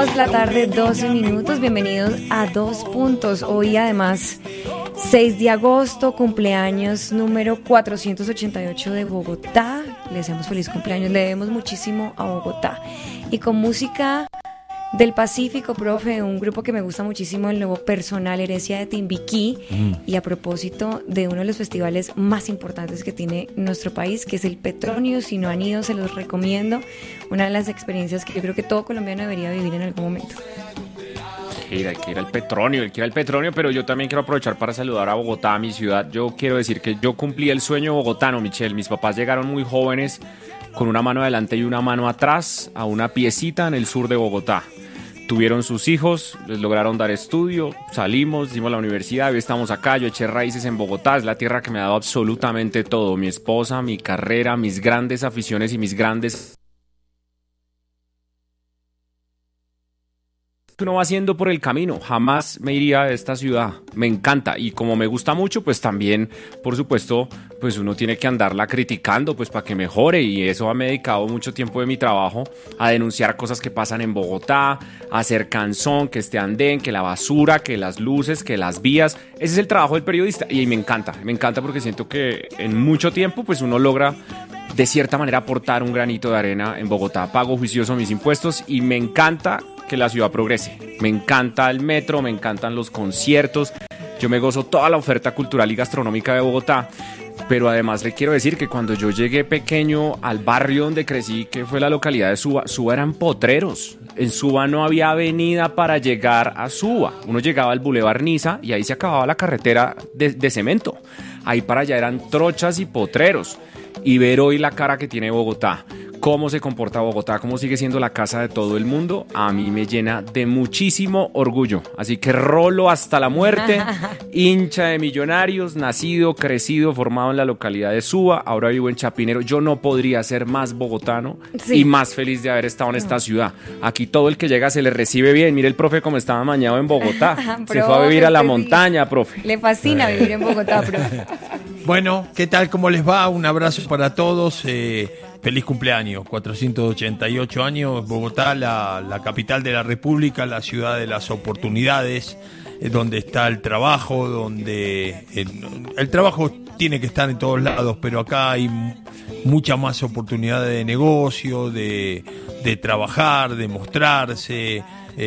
2 de la tarde, 12 minutos. Bienvenidos a Dos Puntos. Hoy además 6 de agosto, cumpleaños número 488 de Bogotá. Le deseamos feliz cumpleaños, le debemos muchísimo a Bogotá. Y con música del Pacífico, profe, un grupo que me gusta muchísimo, el nuevo Personal, Herencia de Timbiquí. Y a propósito de uno de los festivales más importantes que tiene nuestro país, que es el Petronio. Si no han ido, se los recomiendo. Una de las experiencias que yo creo que todo colombiano debería vivir en algún momento. Hay que ir al Petronio, pero yo también quiero aprovechar para saludar a Bogotá, a mi ciudad. Yo quiero decir que yo cumplí el sueño bogotano, Michelle. Mis papás llegaron muy jóvenes, con una mano adelante y una mano atrás, a una piecita en el sur de Bogotá. Tuvieron sus hijos, les lograron dar estudio, salimos, hicimos la universidad, hoy estamos acá, yo eché raíces en Bogotá, es la tierra que me ha dado absolutamente todo, mi esposa, mi carrera, mis grandes aficiones y mis grandes... uno va haciendo por el camino, jamás me iría de esta ciudad, me encanta, y como me gusta mucho, pues también, por supuesto, pues uno tiene que andarla criticando, pues para que mejore, y eso me he dedicado mucho tiempo de mi trabajo a denunciar cosas que pasan en Bogotá, a hacer canzón, que este andén, que la basura, que las luces, que las vías. Ese es el trabajo del periodista, y me encanta porque siento que en mucho tiempo, pues uno logra de cierta manera aportar un granito de arena en Bogotá. Pago juicioso mis impuestos y me encanta que la ciudad progrese. Me encanta el metro, me encantan los conciertos. Yo me gozo toda la oferta cultural y gastronómica de Bogotá. Pero además le quiero decir que cuando yo llegué pequeño al barrio donde crecí, que fue la localidad de Suba, Suba eran potreros. En Suba no había avenida para llegar a Suba. Uno llegaba al Boulevard Niza y ahí se acababa la carretera de cemento. Ahí para allá eran trochas y potreros. Y ver hoy la cara que tiene Bogotá, cómo se comporta Bogotá, cómo sigue siendo la casa de todo el mundo, a mí me llena de muchísimo orgullo. Así que rolo hasta la muerte, hincha de Millonarios, nacido, crecido, formado en la localidad de Suba, ahora vivo en Chapinero. Yo no podría ser más bogotano y más feliz de haber estado en esta ciudad. Aquí todo el que llega se le recibe bien. Mire el profe cómo estaba mañado en Bogotá. Se fue a vivir a la montaña, profe. Le fascina vivir en Bogotá, profe. Bueno, ¿qué tal? ¿Cómo les va? Un abrazo para todos. Feliz cumpleaños, 488 años. Bogotá, la capital de la República, la ciudad de las oportunidades, donde está el trabajo, donde el trabajo tiene que estar en todos lados, pero acá hay mucha más oportunidad de negocio, de trabajar, de mostrarse.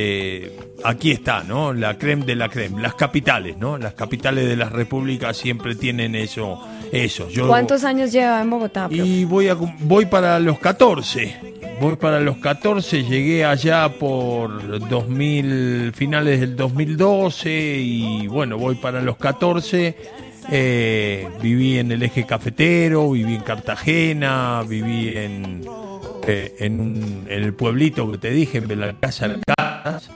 Aquí está, ¿no? La crème de la crème, las capitales, ¿no? Las capitales de las repúblicas siempre tienen eso. ¿Cuántos años lleva en Bogotá, profe? Y voy para los 14. Voy para los 14, llegué allá por finales del 2012 y bueno, voy para los 14. Viví en el eje cafetero, viví en Cartagena, viví en el pueblito que te dije, en Belalcázar,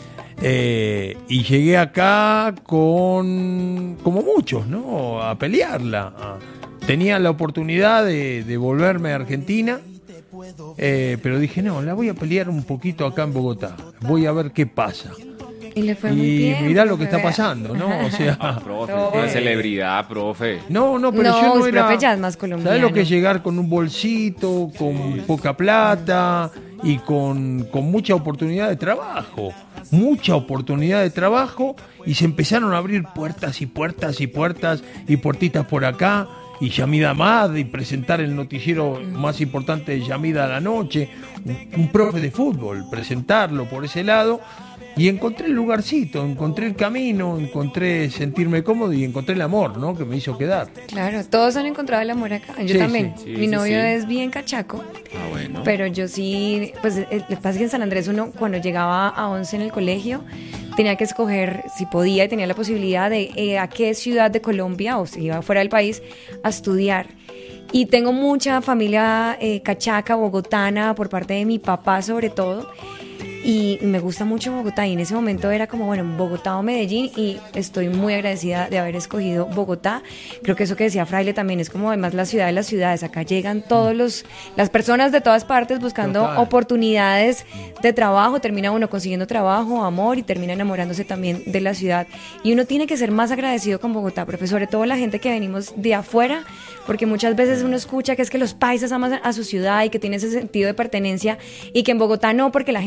y llegué acá como muchos, ¿no? A pelearla. Tenía la oportunidad de volverme a Argentina, pero dije, no, la voy a pelear un poquito acá en Bogotá. Voy a ver qué pasa. Y le fue muy bien. Mirá lo que está pasando, ¿no? O sea, profe, una celebridad, profe. No, pero yo no era. Profe, ya es más colombiano. ¿Sabes lo que es llegar con un bolsito, con poca plata y con mucha oportunidad de trabajo? Mucha oportunidad de trabajo, y se empezaron a abrir puertas y puertas y puertas y puertitas por acá, y Yamida Ahmad, y presentar el noticiero más importante de Yamida a la noche, un profe de fútbol, presentarlo por ese lado. Y encontré el lugarcito, encontré el camino, encontré sentirme cómodo y encontré el amor, ¿no? Que me hizo quedar. Claro, todos han encontrado el amor acá. Yo también. Mi novio es bien cachaco. Bueno. Pero yo sí, pues lo que pasa es que en San Andrés uno cuando llegaba a 11 en el colegio tenía que escoger si podía y tenía la posibilidad de a qué ciudad de Colombia o si iba fuera del país a estudiar. Y tengo mucha familia cachaca, bogotana, por parte de mi papá sobre todo. Y me gusta mucho Bogotá, y en ese momento era como, bueno, Bogotá o Medellín, y estoy muy agradecida de haber escogido Bogotá. Creo que eso que decía Fraile también es como además la ciudad de las ciudades. Acá llegan las personas de todas partes buscando oportunidades de trabajo, termina uno consiguiendo trabajo, amor, y termina enamorándose también de la ciudad. Y uno tiene que ser más agradecido con Bogotá, profe, sobre todo la gente que venimos de afuera, porque muchas veces uno escucha que es que los paisas aman a su ciudad y que tiene ese sentido de pertenencia, y que en Bogotá no, porque la gente no es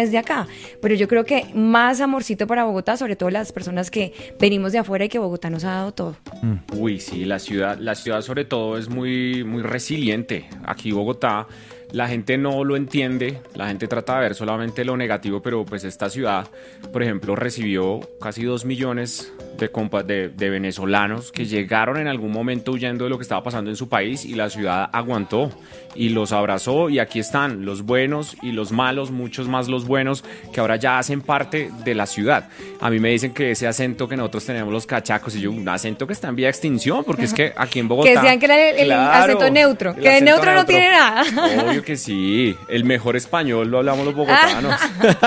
es de acá, pero yo creo que más amorcito para Bogotá, sobre todo las personas que venimos de afuera y que Bogotá nos ha dado todo. Uy, sí, la ciudad sobre todo es muy, muy resiliente. Aquí Bogotá, la gente no lo entiende, la gente trata de ver solamente lo negativo, pero pues esta ciudad, por ejemplo, recibió casi 2 millones de venezolanos que llegaron en algún momento huyendo de lo que estaba pasando en su país y la ciudad aguantó y los abrazó y aquí están los buenos y los malos, muchos más los buenos que ahora ya hacen parte de la ciudad. A mí me dicen que ese acento que nosotros tenemos los cachacos y yo, un acento que está en vía de extinción porque es que aquí en Bogotá... Que decían que era el acento neutro, que de neutro no tiene nada. Obvio que sí, el mejor español lo hablamos los bogotanos.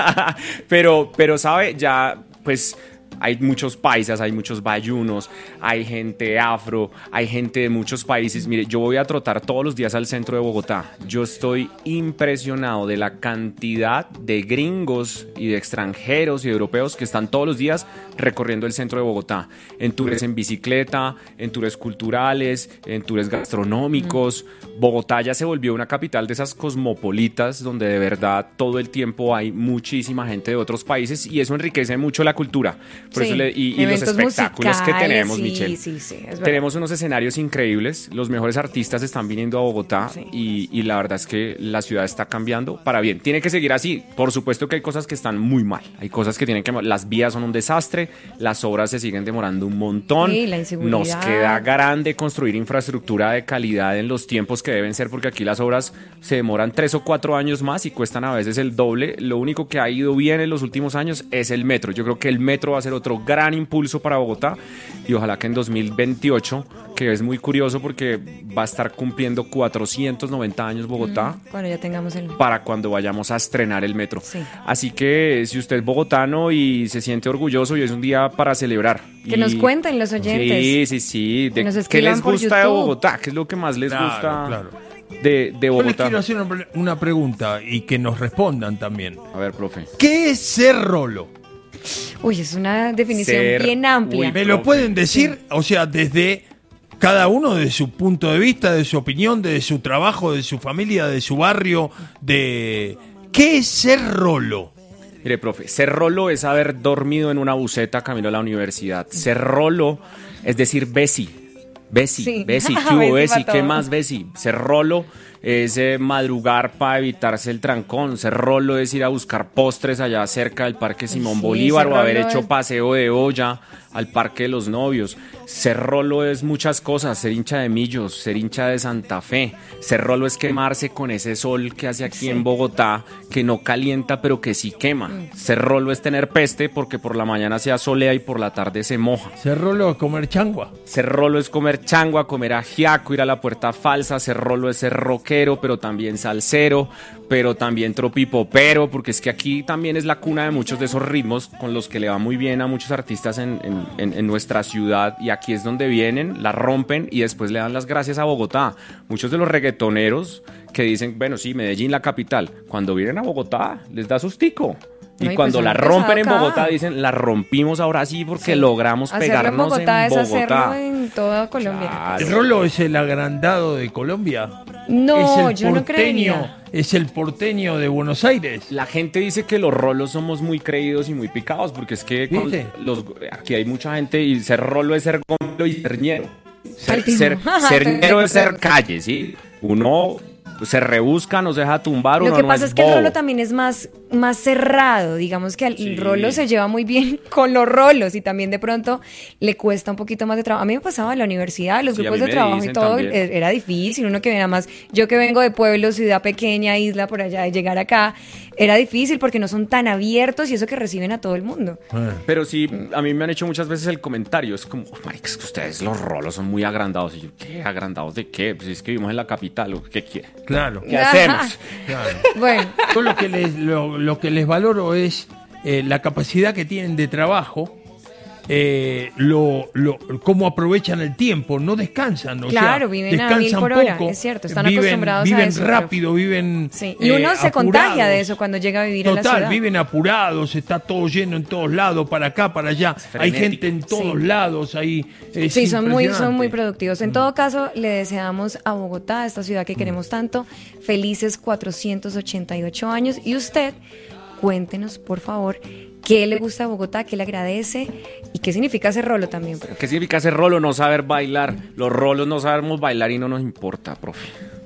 pero sabe, ya pues... Hay muchos paisas, hay muchos bayunos, hay gente afro, hay gente de muchos países. Mire, yo voy a trotar todos los días al centro de Bogotá. Yo estoy impresionado de la cantidad de gringos y de extranjeros y de europeos que están todos los días recorriendo el centro de Bogotá. En tours en bicicleta, en tours culturales, en tours gastronómicos. Bogotá ya se volvió una capital de esas cosmopolitas donde de verdad todo el tiempo hay muchísima gente de otros países y eso enriquece mucho la cultura. Por sí, eso y los espectáculos que tenemos, Michelle. Sí, tenemos unos escenarios increíbles, los mejores artistas están viniendo a Bogotá y la verdad es que la ciudad está cambiando para bien. Tiene que seguir así. Por supuesto que hay cosas que están muy mal, hay cosas que tienen que... Las vías son un desastre, las obras se siguen demorando un montón. Sí, la inseguridad. Nos queda grande construir infraestructura de calidad en los tiempos que deben ser, porque aquí las obras se demoran 3 o 4 años más y cuestan a veces el doble. Lo único que ha ido bien en los últimos años es el metro. Yo creo que el metro va a ser otro gran impulso para Bogotá y ojalá que en 2028, que es muy curioso porque va a estar cumpliendo 490 años Bogotá, cuando ya tengamos para cuando vayamos a estrenar el metro. Sí. Así que si usted es bogotano y se siente orgulloso y es un día para celebrar. Que nos cuenten los oyentes. Sí. Que nos ¿Qué les por gusta de YouTube. Bogotá? ¿Qué es lo que más les gusta? Claro. De Yo les Bogotá? quiero hacer una pregunta y que nos respondan también. A ver, profe. ¿Qué es ser rolo? Uy, es una definición Ser- bien amplia. Uy, ¿Me lo pueden decir? O sea, desde cada uno de su punto de vista, de su opinión, de su trabajo, de su familia, de su barrio, de... ¿Qué es ser rolo? Mire, profe, ser rolo es haber dormido en una buseta camino a la universidad. Ser rolo es decir Bessie. Sí. Bessie, ¿qué Bessie hubo, Bessie? pa' ¿Qué todo. más, Bessie? Ser rolo es madrugar para evitarse el trancón. Ser rolo es ir a buscar postres allá cerca del Parque Simón Sí, Bolívar ser o haber rolo hecho es- paseo de olla al Parque de los Novios. Ser rolo es muchas cosas, ser hincha de Millos, ser hincha de Santa Fe. Ser rolo es quemarse con ese sol que hace aquí en Bogotá, que no calienta pero que sí quema. Ser rolo es tener peste porque por la mañana se asolea y por la tarde se moja. Ser rolo es comer changua. Ser rolo es comer changua, comer ajiaco, ir a la puerta falsa. Ser rolo es ser rockero, pero también salsero, pero también tropipopero, porque es que aquí también es la cuna de muchos de esos ritmos con los que le va muy bien a muchos artistas en nuestra ciudad, y aquí es donde vienen, la rompen y después le dan las gracias a Bogotá. Muchos de los reggaetoneros que dicen, bueno, sí, Medellín la capital, cuando vienen a Bogotá les da sustico. Y No, y cuando pues la han rompen en empezado acá. Bogotá dicen, la rompimos ahora sí porque Sí. logramos Hacerlo pegarnos en Bogotá es hacerlo Bogotá. en toda Colombia. Claro. ¿El rolo es el agrandado de Colombia? No, ¿Es el yo no porteño? creería. ¿Es el porteño de Buenos Aires? La gente dice que los rolos somos muy creídos y muy picados, porque es que ¿Viste? aquí hay mucha gente y ser rolo es ser gomelo y ser ñero. Altísimo. Ser ñero es ser calle, ¿sí? Uno se rebusca, no se deja tumbar, Lo uno que no pasa es es que el bobo. rolo también es más cerrado, digamos que el Sí. rolo se lleva muy bien con los rolos y también de pronto le cuesta un poquito más de trabajo. A mí me pasaba en la universidad, los Sí, a grupos mí de me trabajo y dicen todo, también. era difícil, uno que viene más, yo que vengo de pueblo, ciudad pequeña, isla por allá, de llegar acá, era difícil porque no son tan abiertos y eso que reciben a todo el mundo. Pero sí, a mí me han hecho muchas veces el comentario, es como, oh, marica, es que ustedes los rolos son muy agrandados. Y yo, ¿qué? ¿Agrandados de qué? Pues es que vivimos en la capital, ¿o ¿qué quiere? Claro. ¿Qué hacemos? Claro. Bueno, Yo lo que les valoro es la capacidad que tienen de trabajo, cómo aprovechan el tiempo, no descansan. O Claro, sea, viven a descansan 1000 por hora, poco, es cierto, están viven, acostumbrados a viven eso. rápido, viven sí. Y uno se apurados. contagia de eso cuando llega a vivir en la Total, ciudad. viven apurados, está todo lleno en todos lados, para acá, para allá. Hay frenético. gente en todos Sí. lados ahí. Es Sí, son muy impresionante. productivos. En todo caso, le deseamos a Bogotá, esta ciudad que queremos tanto, felices 488 años. Y usted, cuéntenos, por favor, qué le gusta de Bogotá, qué le agradece y qué significa ser rolo también, profe. ¿Qué significa ser rolo? No saber bailar. Los rolos no sabemos bailar y no nos importa, profe.